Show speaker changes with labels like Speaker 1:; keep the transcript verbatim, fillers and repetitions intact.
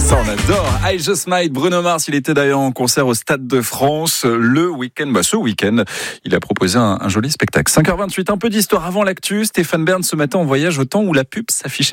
Speaker 1: Ça, on adore. I Just Might, Bruno Mars, il était d'ailleurs en concert au Stade de France le week-end, bah ce week-end. Il a proposé un, un joli spectacle. cinq heures vingt-huit, un peu d'histoire avant l'actu. Stéphane Bern, ce matin, en voyage au temps où la pub s'affichait